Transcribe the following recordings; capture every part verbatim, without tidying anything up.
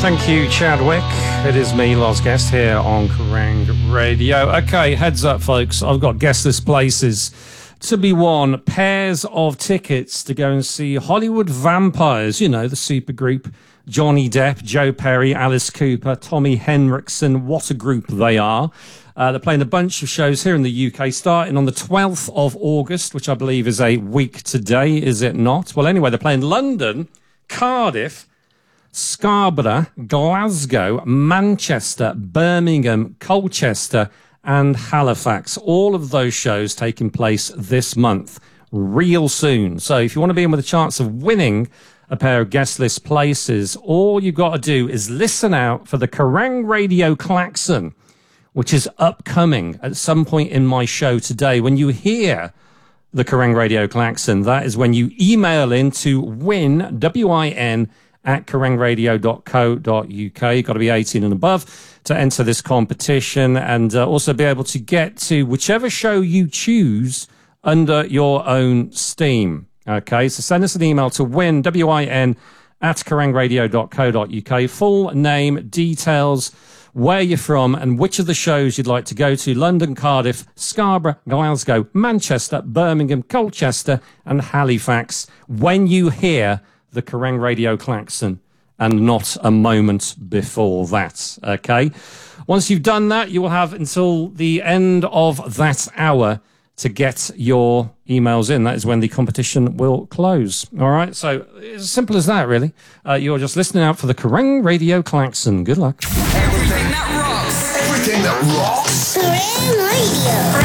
Thank you, Chadwick. It is me, Loz Guest, here on Kerrang Radio. Okay, heads up, folks. I've got guest list places to be won. Pairs of tickets to go and see Hollywood Vampires. You know, the supergroup. Johnny Depp, Joe Perry, Alice Cooper, Tommy Henriksen. What a group they are. Uh, they're playing a bunch of shows here in the U K, starting on the twelfth of August, which I believe is a week today, is it not? Well, anyway, they're playing London, Cardiff, Scarborough, Glasgow, Manchester, Birmingham, Colchester, and Halifax. All of those shows taking place this month, real soon. So if you want to be in with a chance of winning a pair of guest list places, all you've got to do is listen out for the Kerrang Radio Klaxon, which is upcoming at some point in my show today. When you hear the Kerrang Radio Klaxon, that is when you email in to win, W I N, at kerrang radio dot co dot U K. You've got to be eighteen and above to enter this competition, and uh, also be able to get to whichever show you choose under your own steam. Okay, so send us an email to win, W I N, at kerrang radio dot co dot U K. Full name, details, where you're from, and which of the shows you'd like to go to. London, Cardiff, Scarborough, Glasgow, Manchester, Birmingham, Colchester, and Halifax. When you hear the Kerrang Radio Klaxon, and not a moment before that, okay? Once you've done that, you will have until the end of that hour to get your emails in. That is when the competition will close. All right, so it's as simple as that, really. Uh, you're just listening out for the Kerrang Radio Klaxon. Good luck. Everything that rocks. Everything that rocks. Kerrang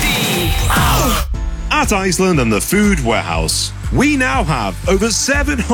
Radio. At Iceland and the Food Warehouse, we now have over seven hundred